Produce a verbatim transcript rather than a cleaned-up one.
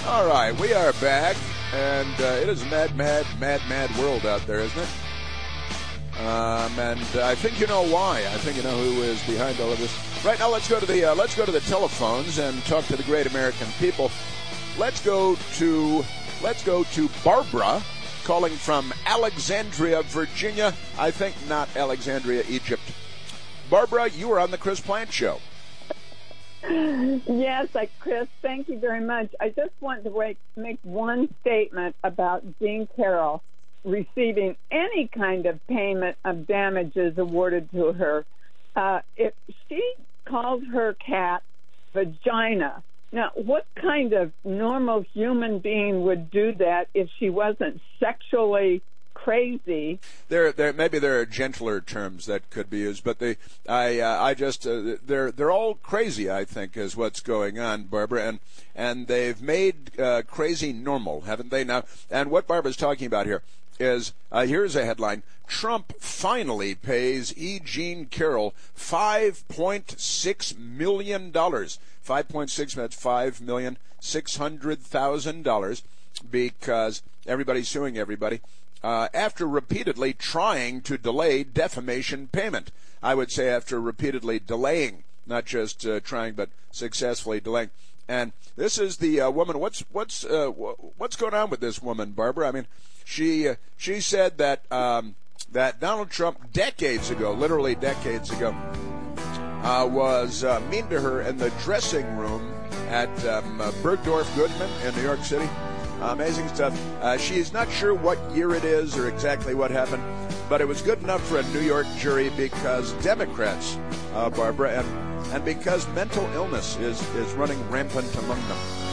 All right, we are back, and uh, it is a mad, mad, mad, mad world out there, isn't it? Um, and I think you know why. I think you know who is behind all of this. Right now, let's go to the uh, let's go to the telephones and talk to the great American people. Let's go to let's go to Barbara, calling from Alexandria, Virginia. I think not Alexandria, Egypt. Barbara, you are on the Chris Plante Show. Yes, I, Chris, thank you very much. I just want to make, make one statement about Jean Carroll receiving any kind of payment of damages awarded to her. Uh, if she calls her cat vagina, now what kind of normal human being would do that if she wasn't sexually crazy? There, there, maybe there are gentler terms that could be used, but they, I, uh, I just, uh, they're, they're all crazy. I think is what's going on, Barbara, and and they've made uh, crazy normal, haven't they? Now, and what Barbara's talking about here is uh, here's a headline: Trump finally pays E. Jean Carroll five point six million dollars. Five point six. That's five million six hundred thousand dollars because everybody's suing everybody. Uh, after repeatedly trying to delay defamation payment. I would say after repeatedly delaying, not just uh, trying, but successfully delaying. And this is the uh, woman. What's what's uh, what's going on with this woman, Barbara? I mean, she uh, she said that um, that Donald Trump decades ago, literally decades ago, uh, was uh, mean to her in the dressing room at um, uh, Bergdorf Goodman in New York City. Amazing stuff. Uh, she's not sure what year it is or exactly what happened, but it was good enough for a New York jury because Democrats, uh, Barbara, and, and because mental illness is, is running rampant among them.